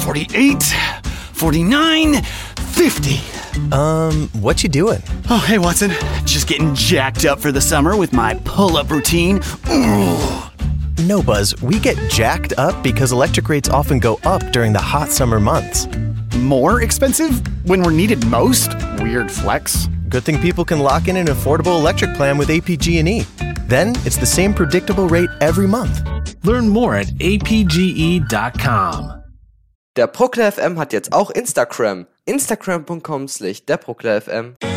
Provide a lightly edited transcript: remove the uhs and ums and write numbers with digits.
48, 49, 50. What you doing? Oh, hey, Watson. Just getting jacked up for the summer with my pull-up routine. Ooh. No, Buzz, we get jacked up because electric rates often go up during the hot summer months. More expensive when we're needed most? Weird flex. Good thing people can lock in an affordable electric plan with APG&E. Then it's the same predictable rate every month. Learn more at apge.com. Der Proklar FM hat jetzt auch Instagram. Instagram.com/derproklarfm.